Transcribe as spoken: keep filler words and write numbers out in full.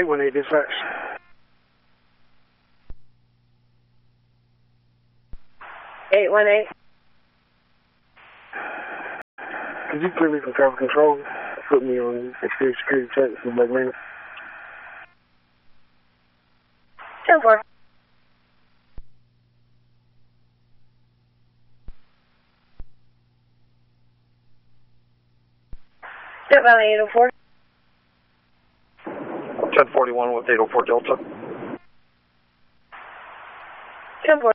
eight one eight, dispatch. eight one eight. Could you clear me from traffic control? Put me on exterior security check for Black Lane. ten four. Step Valley eight oh four. ten forty-one with eight oh four Delta. ten four.